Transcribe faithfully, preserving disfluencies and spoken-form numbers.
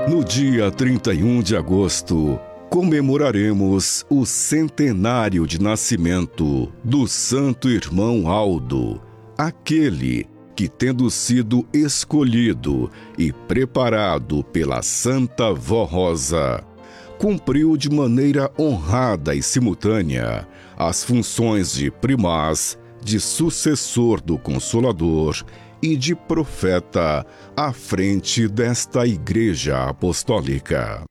No dia trinta e um de agosto, comemoraremos o centenário de nascimento do Santo Irmão Aldo, aquele que, tendo sido escolhido e preparado pela Santa Vó Rosa, cumpriu de maneira honrada e simultânea as funções de primaz, de sucessor do Consolador e de profeta à frente desta Igreja Apostólica.